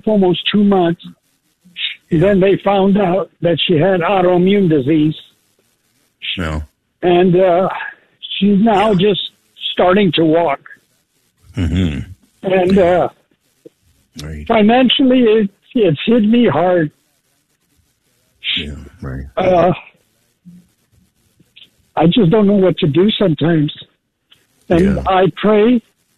almost 2 months. Then they found out that she had autoimmune disease. No. And she's now just starting to walk. Mm-hmm. And right. financially, it's hit me hard. Yeah, right. I just don't know what to do sometimes. And I pray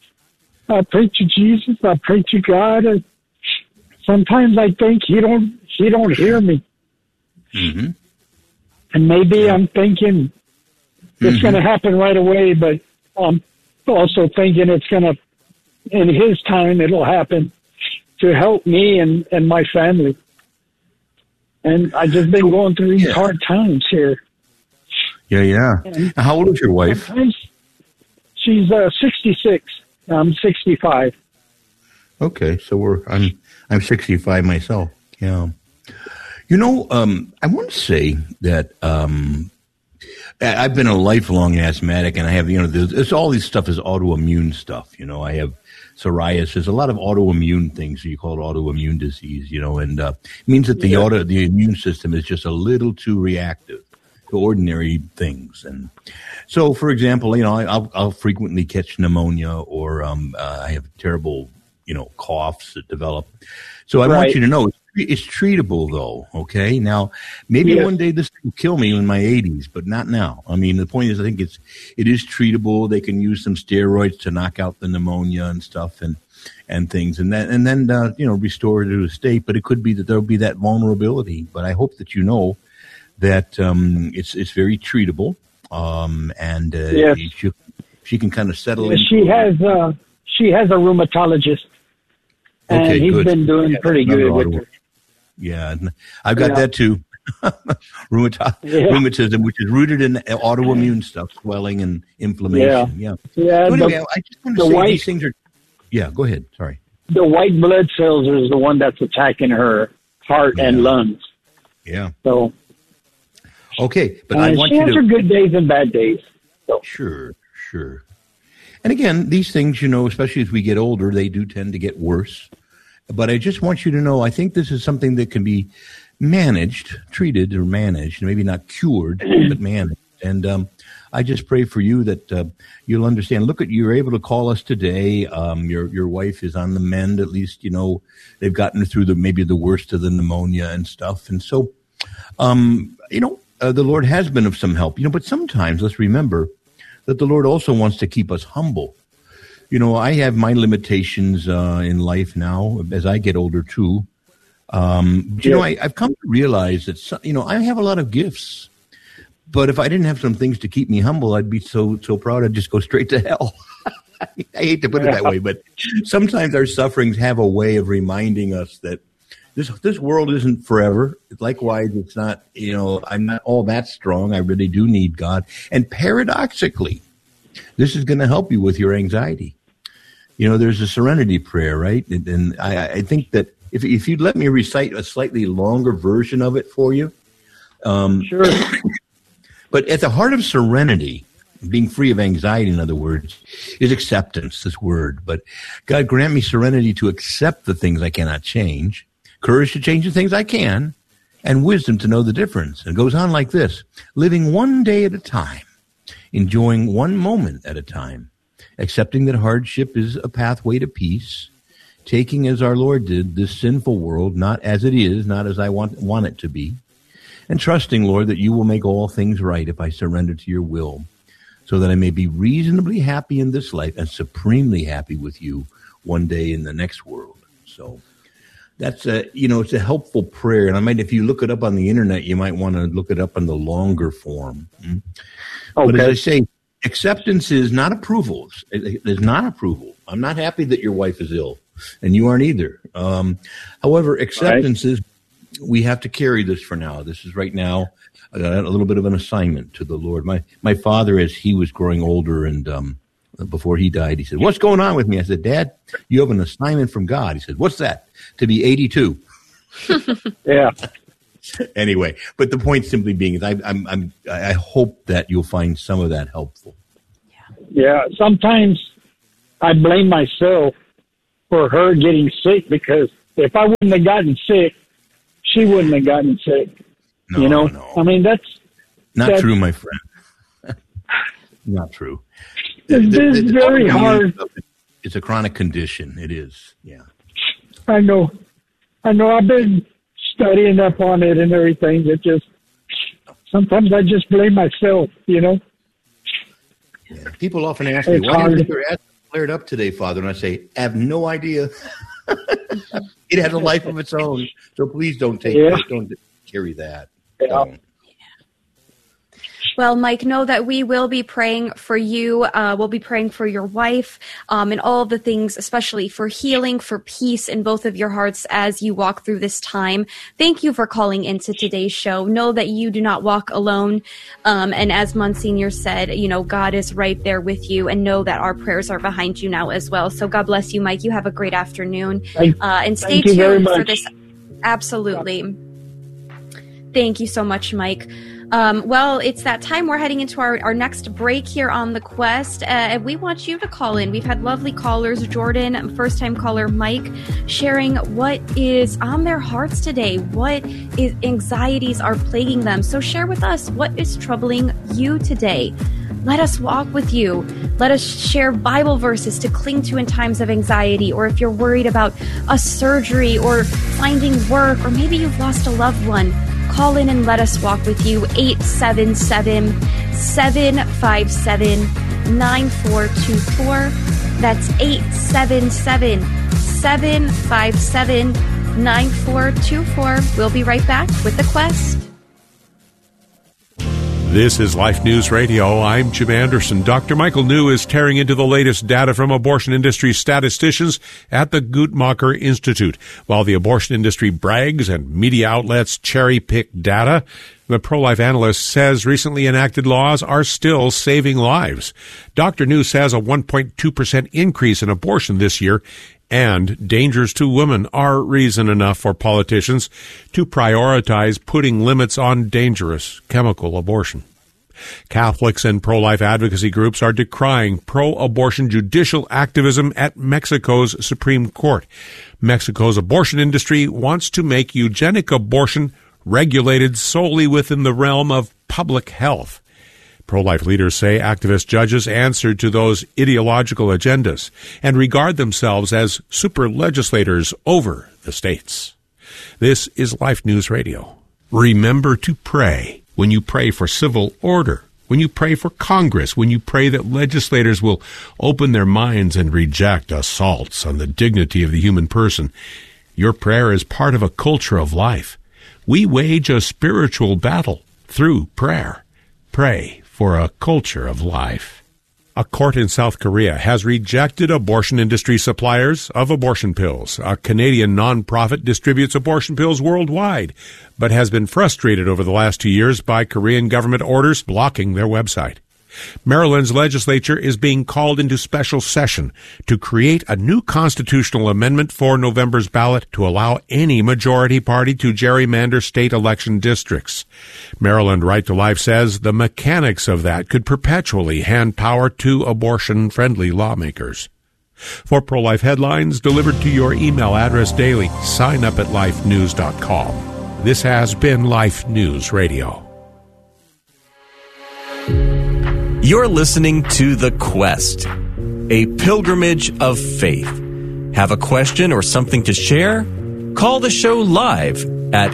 to Jesus, I pray to God, and sometimes I think he don't hear me. Mm-hmm. And maybe I'm thinking it's going to happen right away, but I'm also thinking it's going to, in his time, it'll happen to help me and my family. And I just been going through these hard times here. Yeah. And how old is your wife? She's 66. I'm 65. Okay, so I'm 65 myself. Yeah. You know, I want to say that I've been a lifelong asthmatic, and I have, there's all this stuff is autoimmune stuff. I have psoriasis, a lot of autoimmune things. So you call it autoimmune disease, and it means that the immune system is just a little too reactive to ordinary things. And so, for example, I'll frequently catch pneumonia, or I have terrible, coughs that develop. So I want you to know it's treatable, though. Okay, now maybe one day this will kill me in my 80s, but not now. I mean, the point is, I think it is treatable. They can use some steroids to knock out the pneumonia and stuff, and things, and then restore it to a state. But it could be that there'll be that vulnerability. But I hope that that it's very treatable, and she can kind of settle in. She has a rheumatologist, and he's been doing pretty good with her. Yeah, I've got that too. Rheumatism, which is rooted in autoimmune stuff, swelling and inflammation. Yeah. So anyway, I just want to say these things are. Yeah, go ahead. Sorry. The white blood cells is the one that's attacking her heart and lungs. Yeah. So. Okay, but I want you to. She has her good days and bad days. So. Sure. And again, these things, especially as we get older, they do tend to get worse. But I just want you to know, I think this is something that can be treated, maybe not cured, but managed. And I just pray for you that you'll understand. Look, you're able to call us today. Your wife is on the mend. At least, they've gotten through maybe the worst of the pneumonia and stuff. And so, the Lord has been of some help. But sometimes let's remember that the Lord also wants to keep us humble. I have my limitations in life now as I get older too. I've come to realize that, I have a lot of gifts, but if I didn't have some things to keep me humble, I'd be so proud I'd just go straight to hell. I hate to put it that way, but sometimes our sufferings have a way of reminding us that this world isn't forever. Likewise, it's not, I'm not all that strong. I really do need God. And paradoxically, this is going to help you with your anxiety. There's a serenity prayer, right? And I think that if you'd let me recite a slightly longer version of it for you. Sure. But at the heart of serenity, being free of anxiety, in other words, is acceptance, this word. But God, grant me serenity to accept the things I cannot change, courage to change the things I can, and wisdom to know the difference. And it goes on like this: living one day at a time, enjoying one moment at a time, accepting that hardship is a pathway to peace, taking as our Lord did this sinful world, not as it is, not as I want it to be, and trusting, Lord, that you will make all things right if I surrender to your will, so that I may be reasonably happy in this life and supremely happy with you one day in the next world. So that's it's a helpful prayer. And if you look it up on the internet, you might want to look it up in the longer form. Okay. But as I say, acceptance is not approval. It's not approval. I'm not happy that your wife is ill, and you aren't either. However, acceptance is, we have to carry this for now. This is right now a little bit of an assignment to the Lord. My father, as he was growing older and before he died, he said, "What's going on with me?" I said, "Dad, you have an assignment from God." He said, "What's that?" "To be 82. Yeah. Anyway, but the point simply being is I hope that you'll find some of that helpful. Yeah. Sometimes I blame myself for her getting sick because if I wouldn't have gotten sick, she wouldn't have gotten sick. No, No. I mean, that's true, my friend. Not true. It's very hard. It's a chronic condition. It is. Yeah. I know. I've been studying up on it and everything. It just, sometimes I just blame myself, Yeah. People often ask me, why did your asthma flared up today, Father? And I say, I have no idea. It has a life of its own. So please don't carry that. Yeah. Don't. Well, Mike, know that we will be praying for you. We'll be praying for your wife and all of the things, especially for healing, for peace in both of your hearts as you walk through this time. Thank you for calling into today's show. Know that you do not walk alone. And as Monsignor said, God is right there with you, and know that our prayers are behind you now as well. So God bless you, Mike. You have a great afternoon. And stay tuned for this. Absolutely. Thank you so much, Mike. Well, it's that time. We're heading into our next break here on The Quest. And we want you to call in. We've had lovely callers, Jordan, first-time caller Mike, sharing what is on their hearts today, what anxieties are plaguing them. So share with us what is troubling you today. Let us walk with you. Let us share Bible verses to cling to in times of anxiety, or if you're worried about a surgery or finding work, or maybe you've lost a loved one. Call in and let us walk with you. 877-757-9424. That's 877-757-9424. We'll be right back with The Quest. This is Life News Radio. I'm Jim Anderson. Dr. Michael New is tearing into the latest data from abortion industry statisticians at the Guttmacher Institute. While the abortion industry brags and media outlets cherry-pick data, the pro-life analyst says recently enacted laws are still saving lives. Dr. New says a 1.2% increase in abortion this year and dangers to women are reason enough for politicians to prioritize putting limits on dangerous chemical abortion. Catholics and pro-life advocacy groups are decrying pro-abortion judicial activism at Mexico's Supreme Court. Mexico's abortion industry wants to make eugenic abortion regulated solely within the realm of public health. Pro-life leaders say activist judges answer to those ideological agendas and regard themselves as super legislators over the states. This is Life News Radio. Remember to pray when you pray for civil order, when you pray for Congress, when you pray that legislators will open their minds and reject assaults on the dignity of the human person. Your prayer is part of a culture of life. We wage a spiritual battle through prayer. Pray for a culture of life. A court in South Korea has rejected abortion industry suppliers of abortion pills. A Canadian nonprofit distributes abortion pills worldwide, but has been frustrated over the last 2 years by Korean government orders blocking their website. Maryland's legislature is being called into special session to create a new constitutional amendment for November's ballot to allow any majority party to gerrymander state election districts. Maryland Right to Life says the mechanics of that could perpetually hand power to abortion-friendly lawmakers. For pro-life headlines delivered to your email address daily, sign up at lifenews.com. This has been Life News Radio. You're listening to The Quest, a pilgrimage of faith. Have a question or something to share? Call the show live at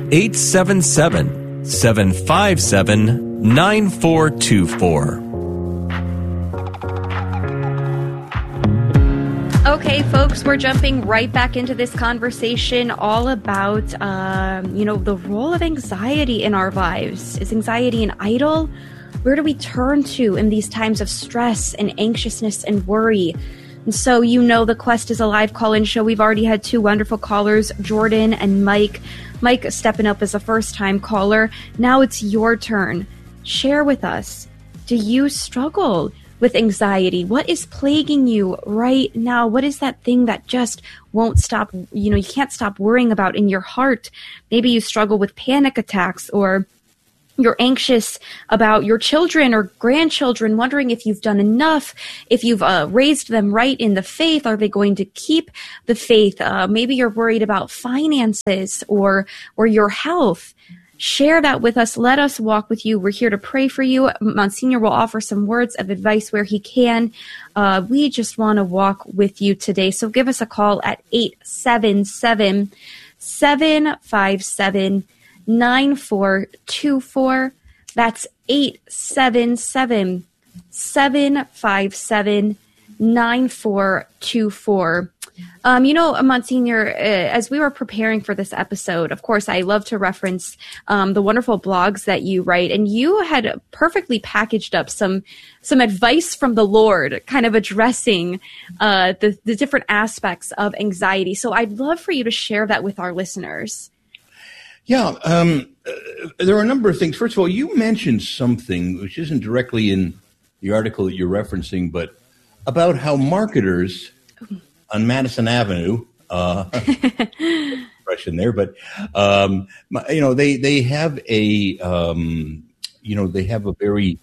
877-757-9424. Okay, folks, we're jumping right back into this conversation all about, the role of anxiety in our lives. Is anxiety an idol? Where do we turn to in these times of stress and anxiousness and worry? And so, The Quest is a live call-in show. We've already had two wonderful callers, Jordan and Mike. Mike stepping up as a first-time caller. Now it's your turn. Share with us. Do you struggle with anxiety? What is plaguing you right now? What is that thing that just won't stop, you can't stop worrying about in your heart? Maybe you struggle with panic attacks or you're anxious about your children or grandchildren, wondering if you've done enough, if you've raised them right in the faith. Are they going to keep the faith? Maybe you're worried about finances or your health. Share that with us. Let us walk with you. We're here to pray for you. Monsignor will offer some words of advice where he can. We just want to walk with you today. So give us a call at 877-757-9424. That's 877-757-9424. Monsignor, as we were preparing for this episode, of course, I love to reference the wonderful blogs that you write, and you had perfectly packaged up some advice from the Lord, kind of addressing the different aspects of anxiety. So I'd love for you to share that with our listeners. Yeah, there are a number of things. First of all, you mentioned something which isn't directly in the article that you're referencing, but about how marketers on Madison Avenue, expression there, but they have a very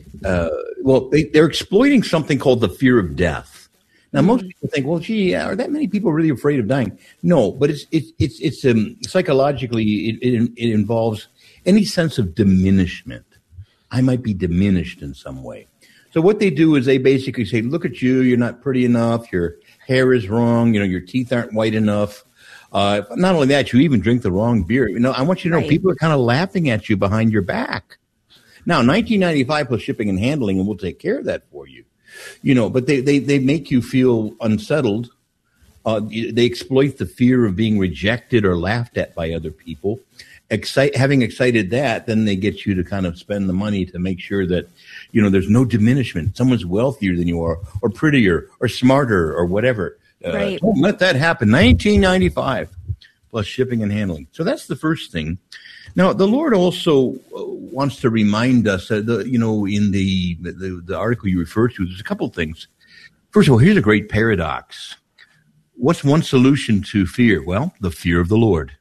they're exploiting something called the fear of death. Now, most people think, well, gee, are that many people really afraid of dying? No, but it's psychologically it involves any sense of diminishment. I might be diminished in some way. So what they do is they basically say, look at you, you're not pretty enough, your hair is wrong, your teeth aren't white enough. Not only that, you even drink the wrong beer. I want you to know people are kind of laughing at you behind your back. Now, $19.95 plus shipping and handling, and we'll take care of that for you. But they make you feel unsettled. They exploit the fear of being rejected or laughed at by other people. Having excited that, then they get you to kind of spend the money to make sure that, there's no diminishment. Someone's wealthier than you are, or prettier, or smarter, or whatever. Don't let that happen. $19.95 plus shipping and handling. So that's the first thing. Now, the Lord also wants to remind us that, in the article you referred to, there's a couple things. First of all, here's a great paradox. What's one solution to fear? Well, the fear of the Lord.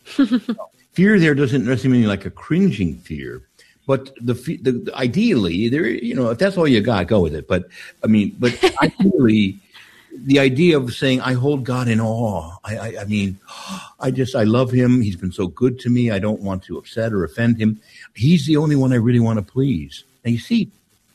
Fear there doesn't necessarily mean like a cringing fear, but the ideally, there, if that's all you got, go with it. But ideally, the idea of saying, I hold God in awe. I love him. He's been so good to me. I don't want to upset or offend him. He's the only one I really want to please. And you see,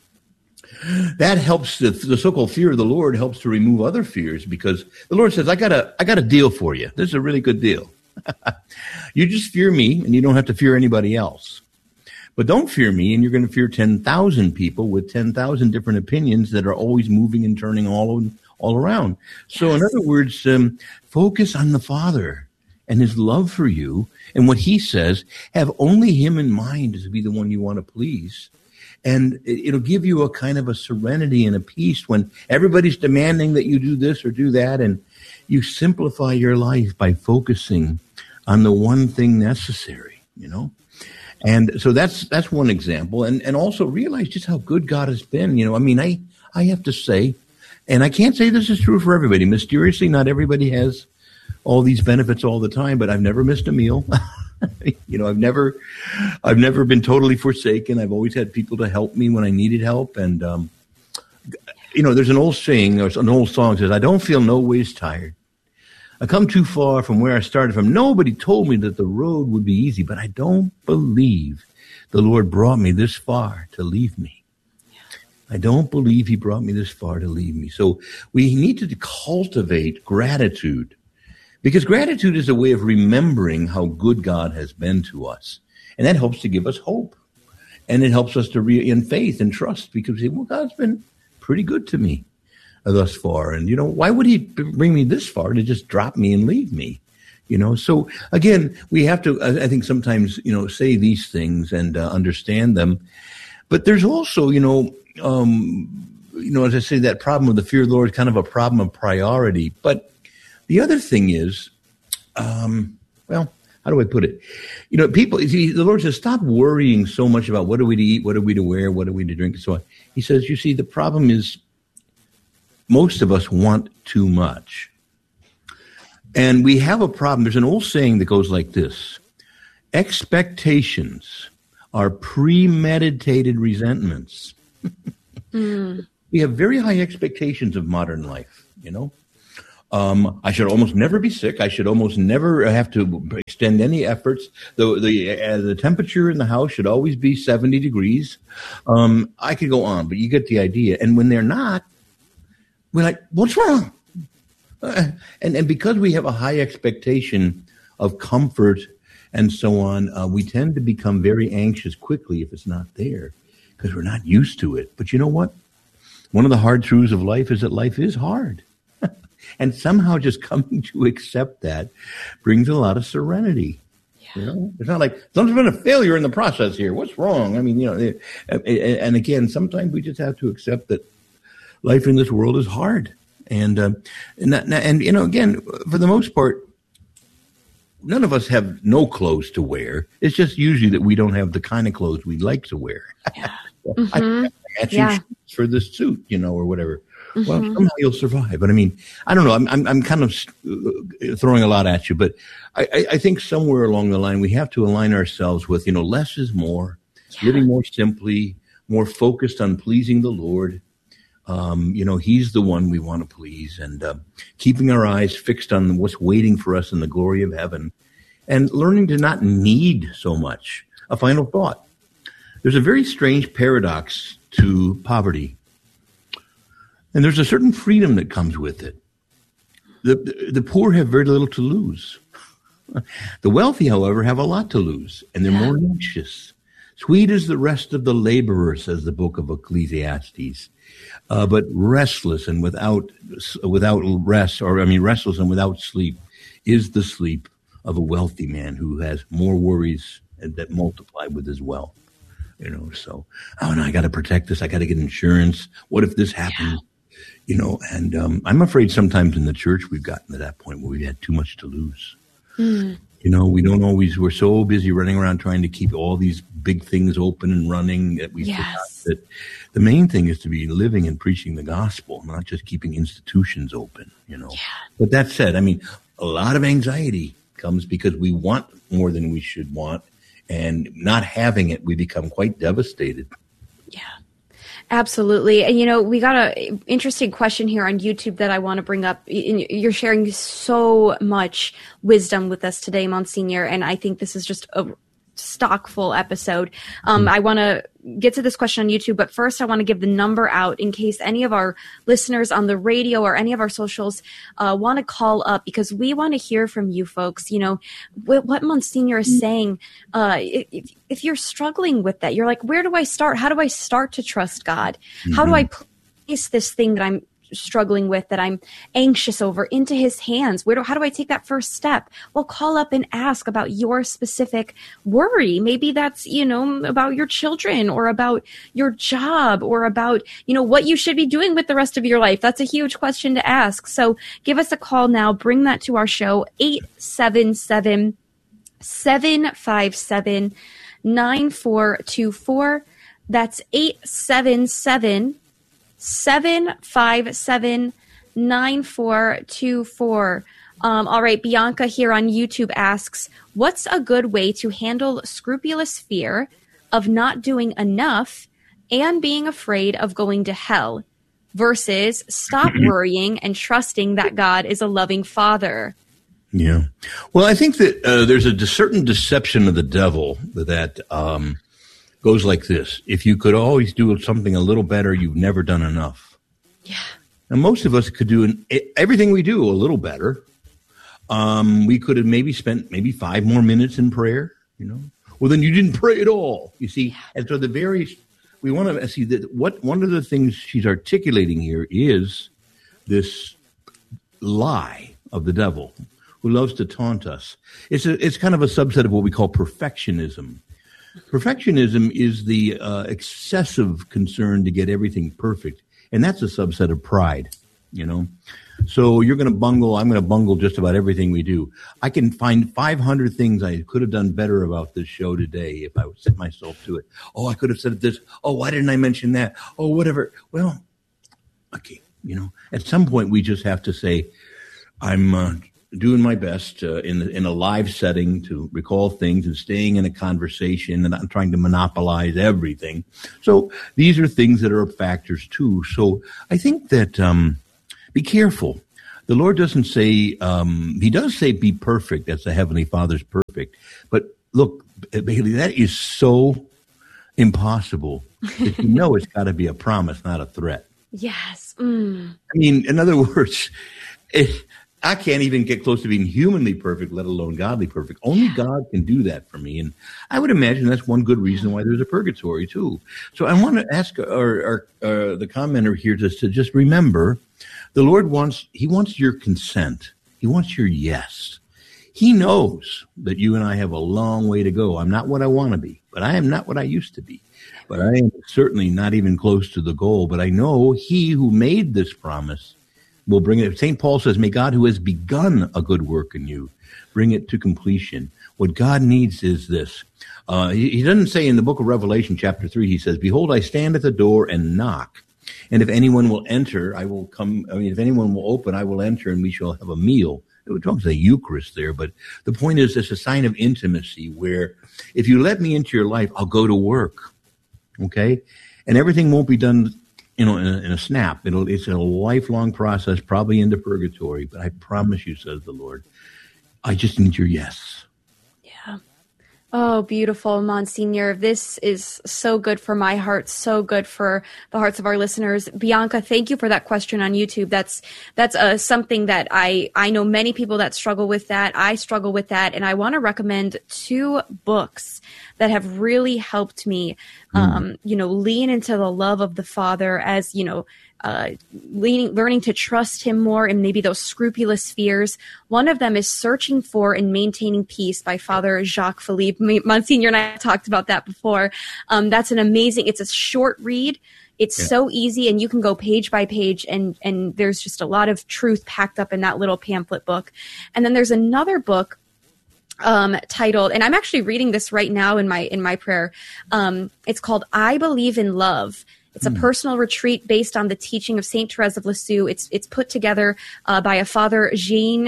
that helps. The so-called fear of the Lord helps to remove other fears, because the Lord says, I got a deal for you. This is a really good deal. You just fear me, and you don't have to fear anybody else. But don't fear me, and you're going to fear 10,000 people with 10,000 different opinions that are always moving and turning all around. So in other words, focus on the Father and his love for you, and what he says, have only him in mind to be the one you want to please. And it'll give you a kind of a serenity and a peace when everybody's demanding that you do this or do that, and you simplify your life by focusing on the one thing necessary, And so that's one example. And also realize just how good God has been. I have to say, and I can't say this is true for everybody. Mysteriously, not everybody has all these benefits all the time, but I've never missed a meal. I've never been totally forsaken. I've always had people to help me when I needed help. And, there's an old saying, or an old song says, I don't feel no ways tired. I come too far from where I started from. Nobody told me that the road would be easy, but I don't believe the Lord brought me this far to leave me. I don't believe he brought me this far to leave me. So we need to cultivate gratitude, because gratitude is a way of remembering how good God has been to us. And that helps to give us hope. And it helps us to in faith and trust, because God's been pretty good to me thus far. And, why would he bring me this far to just drop me and leave me? So again, we have to, I think sometimes, say these things and understand them. But there's also, as I say, that problem of the fear of the Lord is kind of a problem of priority. But the other thing is, how do I put it? People, the Lord says, stop worrying so much about what are we to eat, what are we to wear, what are we to drink, and so on. He says, you see, the problem is most of us want too much. And we have a problem. There's an old saying that goes like this: expectations are premeditated resentments. We have very high expectations of modern life, you know. I should almost never be sick. I should almost never have to extend any efforts. The temperature in the house should always be 70 degrees. I could go on, but you get the idea. And when they're not, we're like, what's wrong? And because we have a high expectation of comfort and so on, we tend to become very anxious quickly if it's not there because we're not used to it. But you know what? One of the hard truths of life is that life is hard. And somehow just coming to accept that brings a lot of serenity. Yeah. You know, it's not like something's been a failure in the process here. What's wrong? I mean, you know, and again, sometimes we just have to accept that life in this world is hard. And you know, again, for the most part, none of us have no clothes to wear. It's just usually that we don't have the kind of clothes we'd like to wear. Yeah. I have matching shoes for this suit, you know, or whatever. Well, somehow you'll survive. But I mean, I don't know. I'm kind of throwing a lot at you, but I think somewhere along the line we have to align ourselves with, you know, less is more, living more simply, more focused on pleasing the Lord. You know, He's the one we want to please, and keeping our eyes fixed on what's waiting for us in the glory of heaven, and learning to not need so much. A final thought: there's a very strange paradox to poverty. And there's a certain freedom that comes with it. The poor have very little to lose. The wealthy, however, have a lot to lose, and they're more anxious. Sweet is the rest of the laborer, says the book of Ecclesiastes, but restless and without rest, restless and without sleep is the sleep of a wealthy man who has more worries that multiply with his wealth. You know, so, oh no, I got to protect this. I got to get insurance. What if this happens? You know, and I'm afraid sometimes in the church we've gotten to that point where we've had too much to lose. You know, we're so busy running around trying to keep all these big things open and running that we forgot that the main thing is to be living and preaching the gospel, not just keeping institutions open, you know. But that said, I mean, a lot of anxiety comes because we want more than we should want, and not having it, we become quite devastated. Yeah. Absolutely. And, you know, we got an interesting question here on YouTube that I want to bring up. You're sharing so much wisdom with us today, Monsignor, and I think this is just a stock full episode. I want to get to this question on YouTube, but first I want to give the number out in case any of our listeners on the radio or any of our socials want to call up, because we want to hear from you folks. You know, what Monsignor is saying, if you're struggling with that, you're like, where do I start? How do I start to trust God? How do I place this thing that I'm struggling with, that I'm anxious over, into His hands? How do I take that first step? Well, call up and ask about your specific worry. Maybe that's, you know, about your children or about your job or about, you know, what you should be doing with the rest of your life. That's a huge question to ask. So give us a call now. Bring that to our show, 877-757-9424. That's 877-757-9424. All right, Bianca here on YouTube asks, what's a good way to handle scrupulous fear of not doing enough and being afraid of going to hell versus stop worrying and trusting that God is a loving Father? Yeah. Well, I think that there's a certain deception of the devil that goes like this. If you could always do something a little better, you've never done enough. Yeah. And most of us could do everything we do a little better. We could have maybe spent 5 more minutes in prayer, you know. Well, then you didn't pray at all, you see. Yeah. And so we want to see that one of the things she's articulating here is this lie of the devil who loves to taunt us. It's kind of a subset of what we call perfectionism. Perfectionism is the excessive concern to get everything perfect, and that's a subset of pride, you know. So you're going to bungle, I'm going to bungle just about everything we do. I can find 500 things I could have done better about this show today if I would set myself to it. Oh, I could have said this. Oh, why didn't I mention that? Oh, whatever. Well, okay, you know, at some point we just have to say, I'm doing my best in a live setting to recall things and staying in a conversation and not trying to monopolize everything. So these are things that are factors too. So I think that be careful. The Lord doesn't say, he does say be perfect as the Heavenly Father's perfect. But look, Bailey, that is so impossible that you know it's got to be a promise, not a threat. Yes. I mean, in other words, I can't even get close to being humanly perfect, let alone godly perfect. Only God can do that for me. And I would imagine that's one good reason why there's a purgatory, too. So I want to ask the commenter here to just remember, the Lord wants your consent. He wants your yes. He knows that you and I have a long way to go. I'm not what I want to be, but I am not what I used to be. But I am certainly not even close to the goal. But I know he who made this promise will bring it. St. Paul says, may God who has begun a good work in you bring it to completion. What God needs is this. He doesn't say in the book of Revelation, chapter 3, he says, behold, I stand at the door and knock. And if anyone will enter, I will come. I mean, if anyone will open, I will enter and we shall have a meal. It talks the Eucharist there, but the point is it's a sign of intimacy where if you let me into your life, I'll go to work. Okay? And everything won't be done in a snap. It's a lifelong process, probably into purgatory. But I promise you, says the Lord, I just need your yes. Yeah. Oh, beautiful, Monsignor. This is so good for my heart, so good for the hearts of our listeners. Bianca, thank you for that question on YouTube. That's something that I know many people that struggle with that. I struggle with that. And I want to recommend 2 books that have really helped me, lean into the love of the Father as, learning to trust him more and maybe those scrupulous fears. One of them is Searching for and Maintaining Peace by Father Jacques Philippe. Monsignor and I talked about that before. That's it's a short read. It's so easy, and you can go page by page, and there's just a lot of truth packed up in that little pamphlet book. And then there's another book titled, and I'm actually reading this right now in my prayer. It's called I Believe in Love. It's a personal retreat based on the teaching of Saint Therese of Lisieux. It's put together by a Father Jean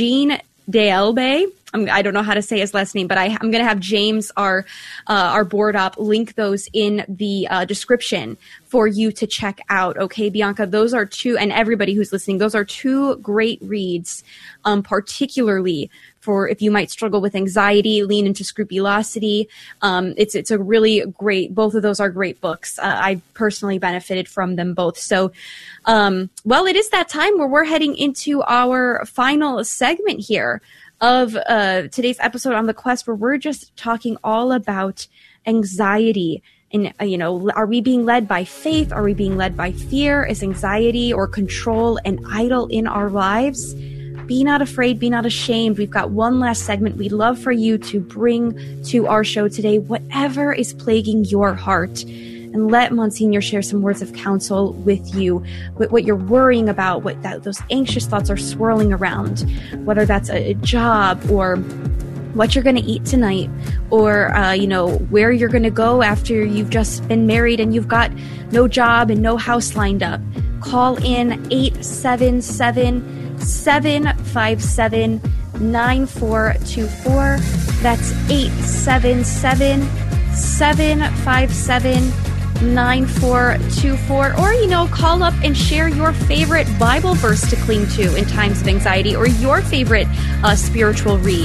D'Elbe. I don't know how to say his last name, but I'm going to have James, our board op, link those in the description for you to check out. Okay, Bianca, those are 2, and everybody who's listening, those are 2 great reads, particularly for if you might struggle with anxiety, lean into scrupulosity. It's a really great, both of those are great books. I personally benefited from them both. So, it is that time where we're heading into our final segment here of today's episode on The Quest, where we're just talking all about anxiety. And, are we being led by faith? Are we being led by fear? Is anxiety or control an idol in our lives? Be not afraid, be not ashamed. We've got one last segment we'd love for you to bring to our show today, whatever is plaguing your heart. And let Monsignor share some words of counsel with you, with what you're worrying about, those anxious thoughts are swirling around, whether that's a job or what you're going to eat tonight, or, where you're going to go after you've just been married and you've got no job and no house lined up. Call in 877-757-9424. That's 877-757-9424. Or, call up and share your favorite Bible verse to cling to in times of anxiety, or your favorite spiritual read.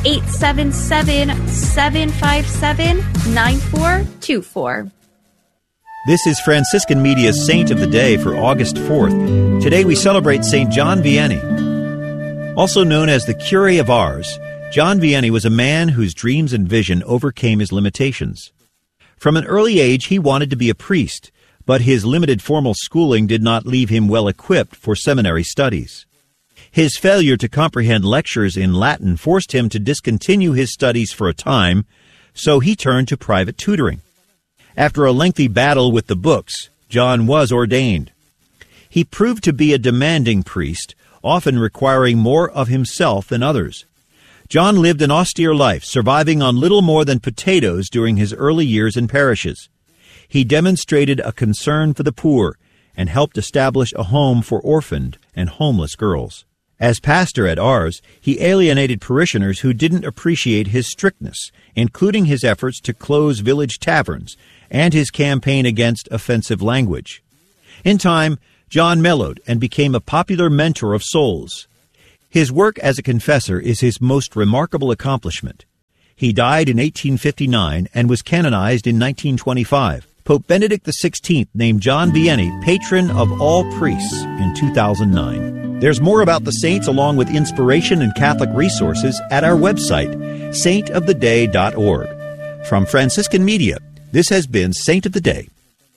877-757-9424. This is Franciscan Media's Saint of the Day for August 4th. Today we celebrate St. John Vianney. Also known as the Curé of Ars, John Vianney was a man whose dreams and vision overcame his limitations. From an early age, he wanted to be a priest, but his limited formal schooling did not leave him well equipped for seminary studies. His failure to comprehend lectures in Latin forced him to discontinue his studies for a time, so he turned to private tutoring. After a lengthy battle with the books, John was ordained. He proved to be a demanding priest, often requiring more of himself than others. John lived an austere life, surviving on little more than potatoes during his early years in parishes. He demonstrated a concern for the poor and helped establish a home for orphaned and homeless girls. As pastor at Ars, he alienated parishioners who didn't appreciate his strictness, including his efforts to close village taverns and his campaign against offensive language. In time, John mellowed and became a popular mentor of souls. His work as a confessor is his most remarkable accomplishment. He died in 1859 and was canonized in 1925. Pope Benedict XVI named John Vianney patron of all priests in 2009. There's more about the saints along with inspiration and Catholic resources at our website, saintoftheday.org. From Franciscan Media, this has been Saint of the Day.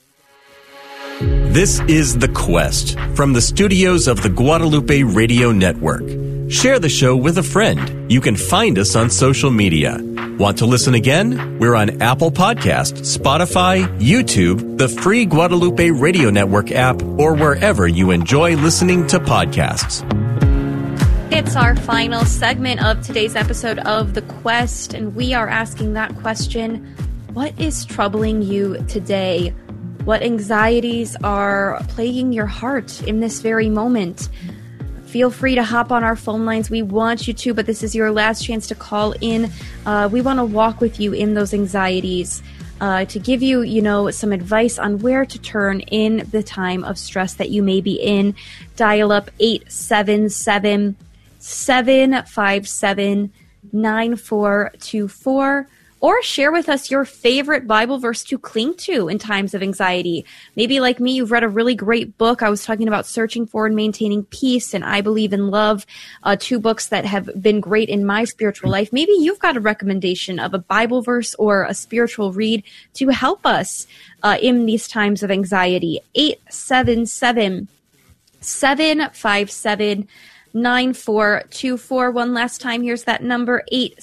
This is The Quest from the studios of the Guadalupe Radio Network. Share the show with a friend. You can find us on social media. Want to listen again? We're on Apple Podcasts, Spotify, YouTube, the free Guadalupe Radio Network app, or wherever you enjoy listening to podcasts. It's our final segment of today's episode of The Quest, and we are asking that question, what is troubling you today? What anxieties are plaguing your heart in this very moment? Feel free to hop on our phone lines. We want you to, but this is your last chance to call in. We want to walk with you in those anxieties, to give you, some advice on where to turn in the time of stress that you may be in. Dial up 877-757-9424. Or share with us your favorite Bible verse to cling to in times of anxiety. Maybe like me, you've read a really great book. I was talking about Searching for and Maintaining Peace and I Believe in Love, two books that have been great in my spiritual life. Maybe you've got a recommendation of a Bible verse or a spiritual read to help us in these times of anxiety. 877-757-9424. One last time, here's that number,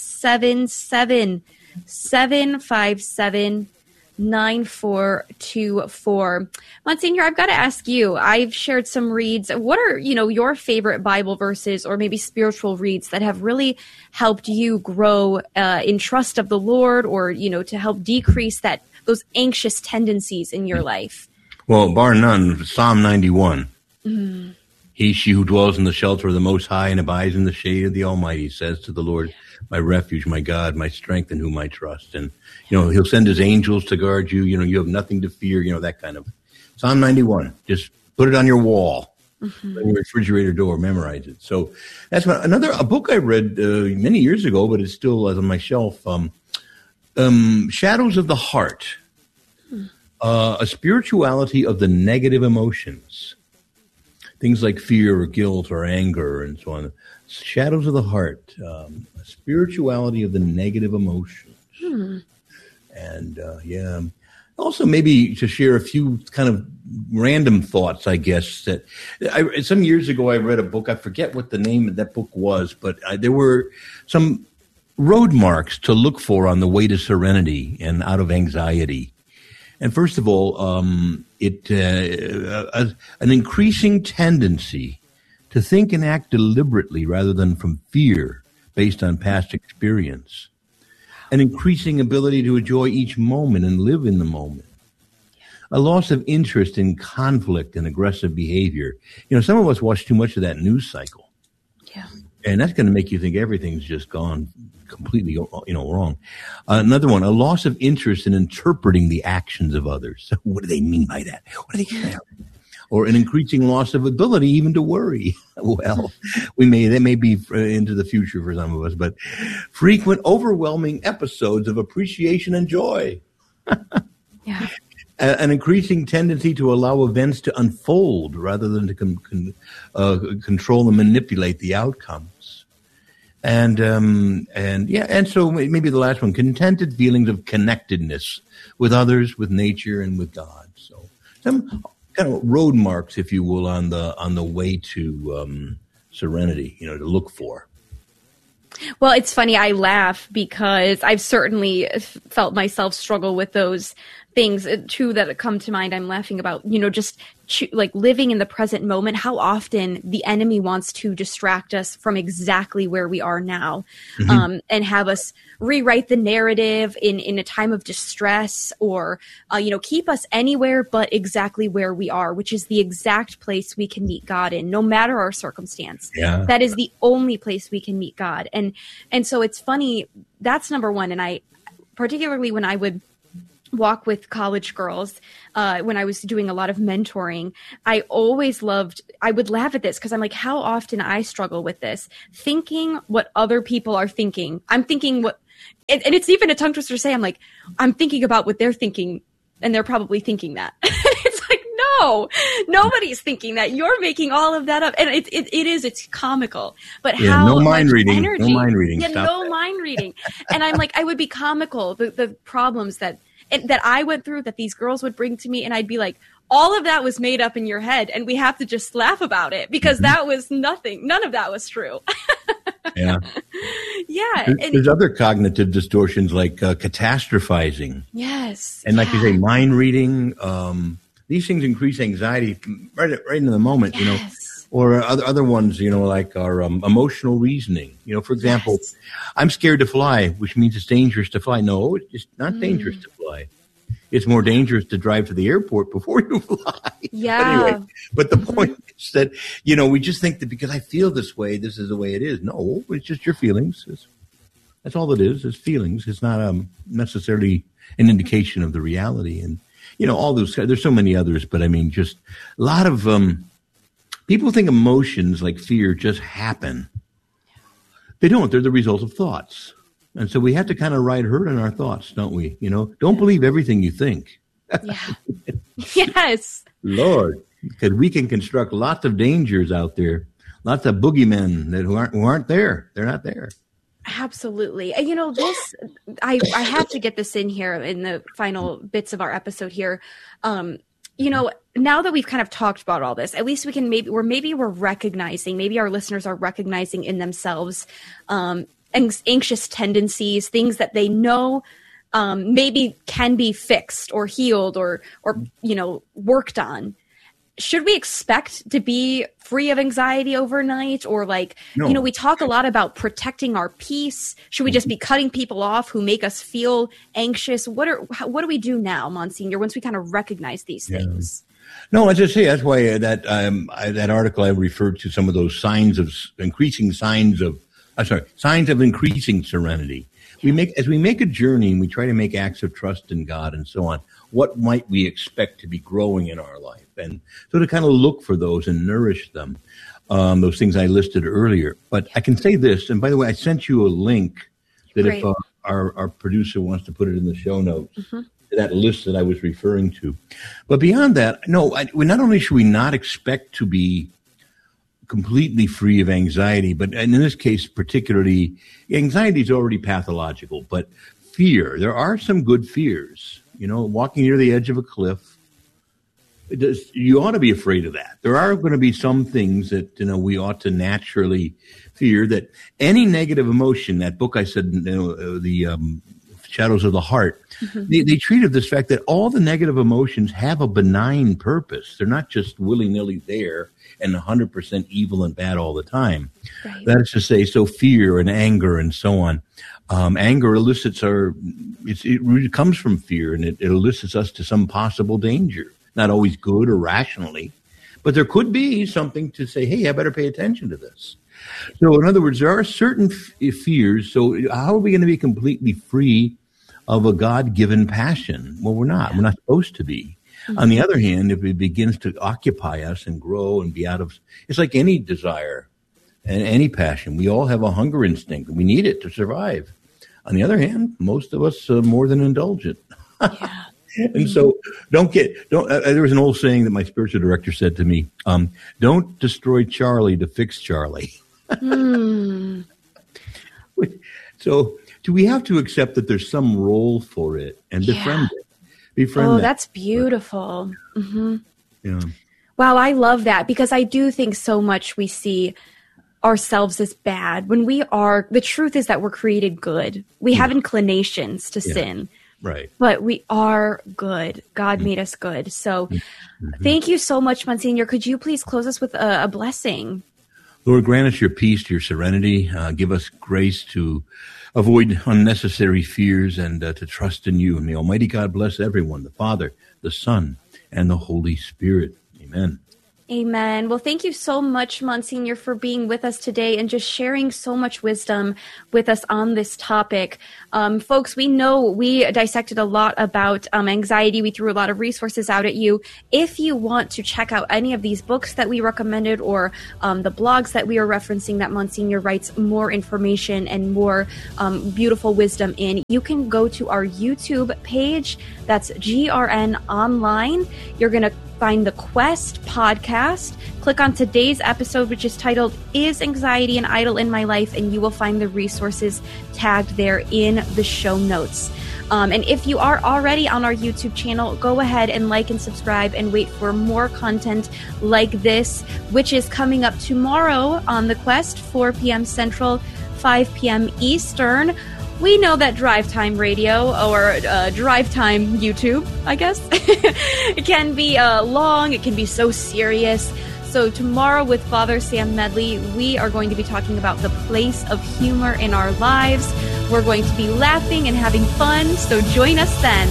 877-757-9424. Monsignor, I've got to ask you, I've shared some reads. What are, your favorite Bible verses or maybe spiritual reads that have really helped you grow in trust of the Lord or, to help decrease those anxious tendencies in your life? Well, bar none, Psalm 91. Mm-hmm. She who dwells in the shelter of the Most High and abides in the shade of the Almighty says to the Lord, my refuge, my God, my strength in whom I trust. And, he'll send his angels to guard you. You have nothing to fear, that kind of. Psalm 91, just put it on your wall, on your refrigerator door, memorize it. So that's a book I read many years ago, but it's still on my shelf. Shadows of the Heart, a spirituality of the negative emotions. Things like fear or guilt or anger and so on. Shadows of the Heart, a spirituality of the negative emotions. And, also maybe to share a few kind of random thoughts, I guess. That some years ago I read a book. I forget what the name of that book was, but there were some road marks to look for on the way to serenity and out of anxiety. And first of all, an increasing tendency to think and act deliberately rather than from fear based on past experience. An increasing ability to enjoy each moment and live in the moment. A loss of interest in conflict and aggressive behavior. Some of us watch too much of that news cycle. Yeah. And that's going to make you think everything's just gone completely, wrong. Another one, a loss of interest in interpreting the actions of others. So what do they mean by that? What are they saying? Or an increasing loss of ability even to worry. Well, that may be into the future for some of us, but frequent, overwhelming episodes of appreciation and joy. Yeah. An increasing tendency to allow events to unfold rather than to control and manipulate the outcomes. And so maybe the last one, contented feelings of connectedness with others, with nature, and with God. So some kind of road marks, if you will, on the way to serenity, to look for. Well, it's funny. I laugh because I've certainly felt myself struggle with those things, two that come to mind I'm laughing about, just like living in the present moment, how often the enemy wants to distract us from exactly where we are now, and have us rewrite the narrative in a time of distress, or, keep us anywhere but exactly where we are, which is the exact place we can meet God in, no matter our circumstance. Yeah. That is the only place we can meet God. And so it's funny, that's number one. And I, particularly when I would walk with college girls, when I was doing a lot of mentoring, I would laugh at this because I'm like, how often I struggle with this, thinking what other people are thinking. I'm thinking and it's even a tongue twister to say, I'm like, I'm thinking about what they're thinking, and they're probably thinking that. It's like, no, nobody's thinking that. You're making all of that up. And it's comical. But how no mind much reading, energy. no mind reading. Yeah, no mind reading. And I'm like, I would be comical, the problems that I went through, that these girls would bring to me, and I'd be like, all of that was made up in your head, and we have to just laugh about it because that was nothing. None of that was true. Yeah. Yeah. There's other cognitive distortions like catastrophizing. Yes. And like you say, mind reading. These things increase anxiety right in the moment, or other ones, like our emotional reasoning. For example, I'm scared to fly, which means it's dangerous to fly. No, it's not dangerous to fly. It's more dangerous to drive to the airport before you fly. Yeah. Anyway, but the point is that, we just think that because I feel this way, this is the way it is. No, it's just your feelings. That's all it is. It's feelings. It's not necessarily an indication of the reality. And, all those, there's so many others, but I mean, just a lot of people think emotions like fear just happen. They don't. They're the result of thoughts. And so we have to kind of ride herd in our thoughts, don't we? Don't believe everything you think. Yeah. Yes. Lord, because we can construct lots of dangers out there, lots of boogeymen who aren't there. They're not there. Absolutely. And this, I have to get this in here in the final bits of our episode here. Now that we've kind of talked about all this, at least we can we're recognizing, maybe our listeners are recognizing in themselves, anxious tendencies, things that they know maybe can be fixed or healed or worked on. Should we expect to be free of anxiety overnight? Or no. We talk a lot about protecting our peace. Should we just be cutting people off who make us feel anxious? What do we do now, Monsignor, once we kind of recognize these things? No, as I say, that's why that article I referred to some of those signs of increasing serenity. As we make a journey and we try to make acts of trust in God and so on, what might we expect to be growing in our life? And so to kind of look for those and nourish them, those things I listed earlier. But I can say this, and by the way, I sent you a link that Great. If our producer wants to put it in the show notes, that list that I was referring to. But beyond that, not only should we not expect to be completely free of anxiety, but in this case particularly, anxiety is already pathological, but fear, there are some good fears. Walking near the edge of a cliff, you ought to be afraid of that. There are going to be some things that we ought to naturally fear. That any negative emotion, that book I said, the Shadows of the Heart, they treated this fact that all the negative emotions have a benign purpose. They're not just willy-nilly there and 100% evil and bad all the time. Right. That is to say, so fear and anger and so on. Anger elicits it really comes from fear, and it elicits us to some possible danger. Not always good or rationally, but there could be something to say, hey, I better pay attention to this. So in other words, there are certain fears. So how are we going to be completely free of a God-given passion? Well, we're not. We're not supposed to be. Mm-hmm. On the other hand, if it begins to occupy us and grow and be it's like any desire and any passion. We all have a hunger instinct. We need it to survive. On the other hand, most of us are more than indulgent. Yeah. And so there was an old saying that my spiritual director said to me, don't destroy Charlie to fix Charlie. So do we have to accept that there's some role for it and befriend it? That's beautiful. Mm-hmm. Yeah. Wow, I love that, because I do think so much we see ourselves as bad when the truth is that we're created good. We have inclinations to sin. Right. But we are good. God made us good. So thank you so much, Monsignor. Could you please close us with a blessing? Lord, grant us your peace, your serenity. Give us grace to avoid unnecessary fears and to trust in you. And may Almighty God bless everyone, the Father, the Son, and the Holy Spirit. Amen. Amen. Well, thank you so much, Monsignor, for being with us today and just sharing so much wisdom with us on this topic. Folks, we know we dissected a lot about anxiety. We threw a lot of resources out at you. If you want to check out any of these books that we recommended or the blogs that we are referencing that Monsignor writes more information and more beautiful wisdom in, you can go to our YouTube page. That's GRN Online. You're going to find the Quest podcast. Click on today's episode, which is titled, Is Anxiety an Idol in My Life? And you will find the resources tagged there in the show notes. And if you are already on our YouTube channel, go ahead and like and subscribe and wait for more content like this, which is coming up tomorrow on the Quest, 4 p.m. Central, 5 p.m. Eastern. We know that Drive Time Radio or Drive Time YouTube, I guess, it can be long. It can be so serious. So tomorrow with Father Sam Medley, we are going to be talking about the place of humor in our lives. We're going to be laughing and having fun. So join us then.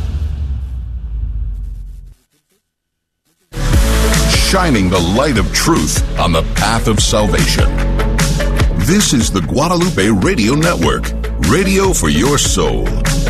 Shining the light of truth on the path of salvation. This is the Guadalupe Radio Network. Radio for your soul.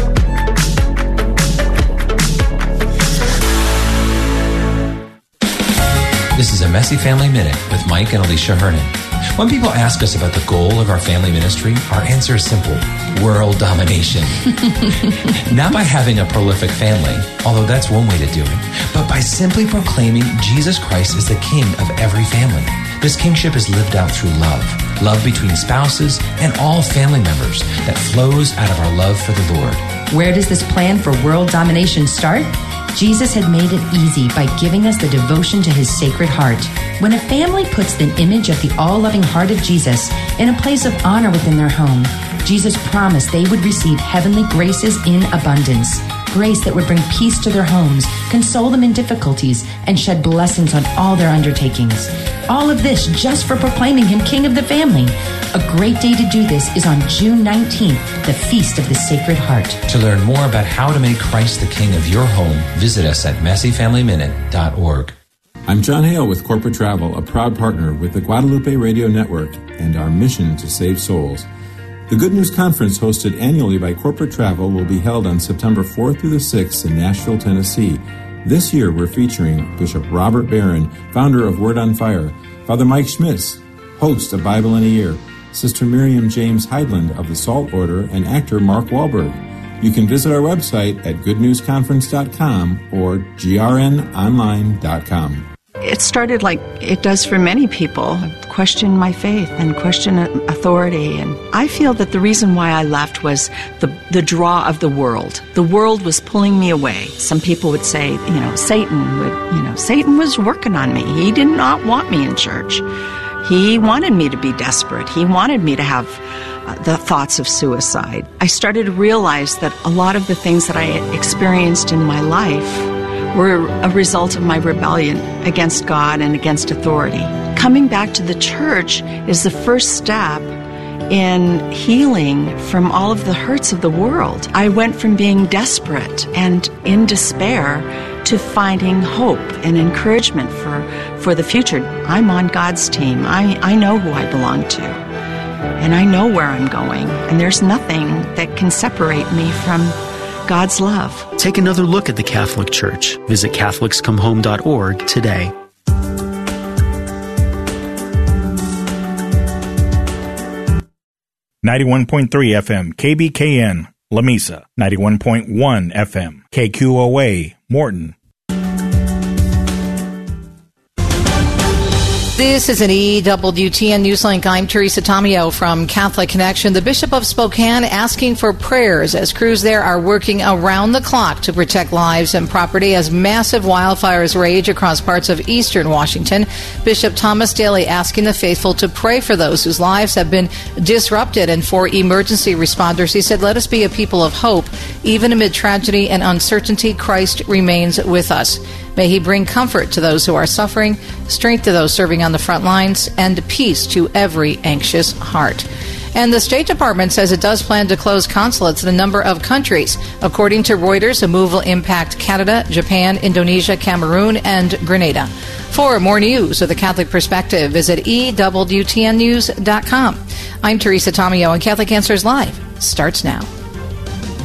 This is a Messy Family Minute with Mike and Alicia Hernan. When people ask us about the goal of our family ministry, our answer is simple: world domination. Not by having a prolific family, although that's one way to do it, but by simply proclaiming Jesus Christ is the king of every family. This kingship is lived out through love between spouses and all family members that flows out of our love for the Lord. Where does this plan for world domination start? Jesus had made it easy by giving us the devotion to his sacred heart. When a family puts the image of the all-loving heart of Jesus in a place of honor within their home, Jesus promised they would receive heavenly graces in abundance. Grace that would bring peace to their homes, console them in difficulties, and shed blessings on all their undertakings. All of this just for proclaiming him King of the family. A great day to do this is on June 19th, the Feast of the Sacred Heart. To learn more about how to make Christ the King of your home, visit us at messyfamilyminute.org. I'm John Hale with Corporate Travel, a proud partner with the Guadalupe Radio Network and our mission to save souls. The Good News Conference, hosted annually by Corporate Travel, will be held on September 4th through the 6th in Nashville, Tennessee. This year, we're featuring Bishop Robert Barron, founder of Word on Fire, Father Mike Schmitz, host of Bible in a Year, Sister Miriam James Heidland of the Salt Order, and actor Mark Wahlberg. You can visit our website at goodnewsconference.com or grnonline.com. It started like it does for many people, question my faith and question authority. And I feel that the reason why I left was the draw of the world. The world was pulling me away. Some people would say, Satan was working on me. He did not want me in church. He wanted me to be desperate. He wanted me to have the thoughts of suicide. I started to realize that a lot of the things that I experienced in my life were a result of my rebellion against God and against authority. Coming back to the church is the first step in healing from all of the hurts of the world. I went from being desperate and in despair to finding hope and encouragement for the future. I'm on God's team. I know who I belong to, and I know where I'm going, and there's nothing that can separate me from God's love. Take another look at the Catholic Church. Visit CatholicsComeHome.org today. .3 FM KBKN La Mesa, 91.1 FM KQOA Morton. This is an EWTN Newslink. I'm Teresa Tomeo from Catholic Connection. The Bishop of Spokane asking for prayers as crews there are working around the clock to protect lives and property as massive wildfires rage across parts of eastern Washington. Bishop Thomas Daly asking the faithful to pray for those whose lives have been disrupted. And for emergency responders, he said, let us be a people of hope. Even amid tragedy and uncertainty, Christ remains with us. May he bring comfort to those who are suffering, strength to those serving on the front lines, and peace to every anxious heart. And the State Department says it does plan to close consulates in a number of countries. According to Reuters, the move will impact Canada, Japan, Indonesia, Cameroon, and Grenada. For more news of the Catholic Perspective, visit EWTNnews.com. I'm Teresa Tomeo, and Catholic Answers Live starts now.